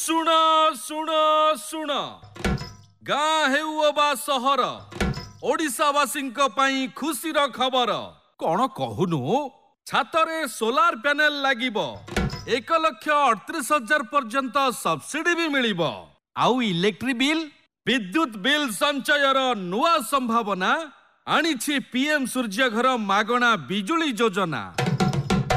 ଶୁଣ ଶୁଣ ଶୁଣ ଗାଁ ହେଉ ଅବା ସହର ଓଡ଼ିଶାବାସୀଙ୍କ ପାଇଁ ଖୁସିର ଖବର କଣ କହୁନୁ ଛାତରେ ସୋଲାର ପ୍ୟାନେଲ ଲାଗିବ 1,38,000 ପର୍ଯ୍ୟନ୍ତ ସବସିଡି ବି ମିଳିବ ଆଉ ଇଲେକ୍ଟ୍ରି ବିଲ୍ ବିଦ୍ୟୁତ ବିଲ୍ ସଞ୍ଚୟର ନୂଆ ସମ୍ଭାବନା ଆଣିଛି ପିଏମ୍ ସୂର୍ଯ୍ୟଘର ମାଗଣା ବିଜୁଳି ଯୋଜନା।